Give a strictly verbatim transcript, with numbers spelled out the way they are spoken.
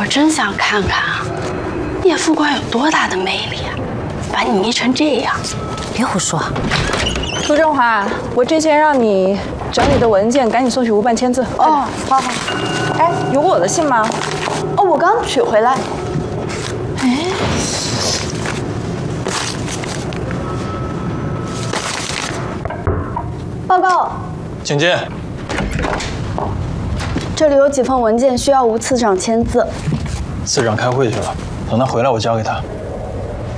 我真想看看啊，叶副官有多大的魅力啊，把你迷成这样。 别胡说。 苏振华，我之前让你整理的文件，赶紧送去吴办签字。 哦，好好。 哎，有我的信吗？ 哦，我刚取回来。哎，报告， 请进。 这里有几份文件需要吴次长签字。 次长开会去了，等他回来我交给他。